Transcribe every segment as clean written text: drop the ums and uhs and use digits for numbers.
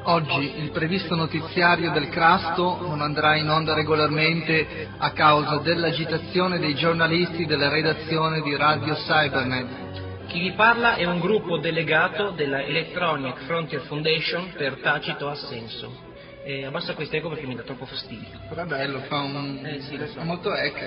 Oggi il previsto notiziario del Crasto non andrà in onda regolarmente a causa dell'agitazione dei giornalisti della redazione di Radio Cybernet. Chi vi parla è un gruppo delegato della Electronic Frontier Foundation per tacito assenso. Abbassa questo eco perché mi dà troppo fastidio. Però è bello, fa molto hacker.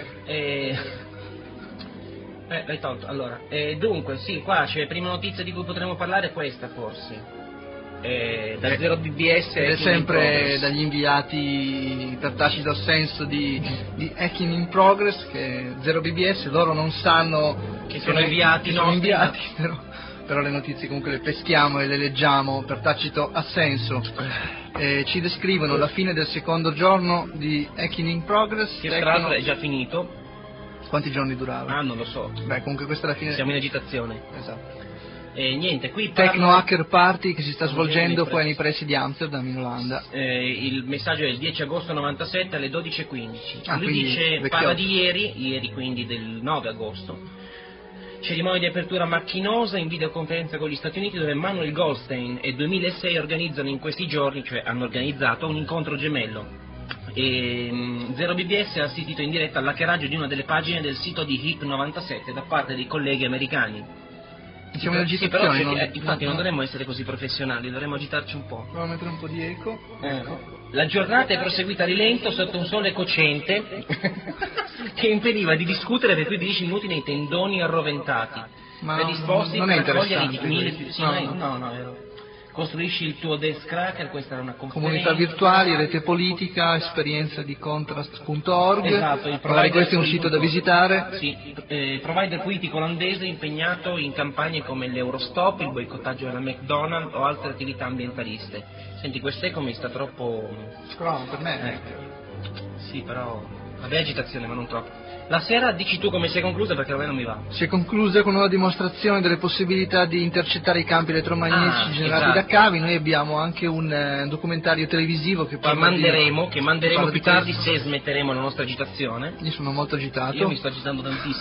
L'hai tolto. Allora, dunque, sì, qua c'è prima notizia di cui potremmo parlare, questa forse. Da Zero BBS è sempre dagli inviati per tacito assenso di Hacking in Progress, che Zero BBS, loro non sanno che sono inviati, però le notizie comunque le peschiamo e le leggiamo per tacito assenso. Ci descrivono la fine del secondo giorno di Hacking in Progress, che tra l'altro è già finito. Quanti giorni durava? Non lo so. Beh, comunque questa è la fine. Siamo in agitazione. Esatto. Niente, qui Techno Hacker Party che si sta svolgendo poi nei pressi di Amsterdam, in Olanda. Il messaggio è il 10 agosto 97 alle 12:15. Lui dice, vecchiotto. parla di ieri quindi del 9 agosto. Cerimonia di apertura macchinosa in videoconferenza con gli Stati Uniti, dove Manuel Goldstein e 2006 organizzano in questi giorni, cioè hanno organizzato un incontro gemello. Zero BBS ha assistito in diretta all'hackeraggio di una delle pagine del sito di HIP97 da parte dei colleghi americani. Siamo in agitazione, infatti non dovremmo essere così professionali, dovremmo agitarci un po'. Provo a mettere un po' di eco. La giornata è proseguita a rilento sotto un sole cocente che impediva di discutere per più di 10 minuti nei tendoni arroventati. Ma predisposti non per è accogliere i interessante. No. Costruisci il tuo desk cracker, questa era una conferenza. Comunità virtuali, rete politica, esperienza di contrast.org. Esatto, magari questo è un sito da visitare. Sì, provider politico olandese impegnato in campagne come l'Eurostop, il boicottaggio della McDonald's o altre attività ambientaliste. Senti, quest'eco mi sta troppo... per me. Sì, però... Vabbè, agitazione, ma non troppo. La sera dici tu come si è conclusa, perché a me non mi va. Si è conclusa con una dimostrazione delle possibilità di intercettare i campi elettromagnetici generati da cavi. Noi abbiamo anche un documentario televisivo che manderemo più tardi se smetteremo la nostra agitazione. Io sono molto agitato. Io mi sto agitando tantissimo.